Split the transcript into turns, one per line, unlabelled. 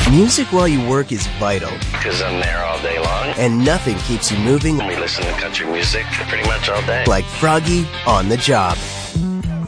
Music while you work is vital,
because I'm there all day long.
and nothing keeps you moving
We listen to country music pretty much all day.
like Froggy on the job.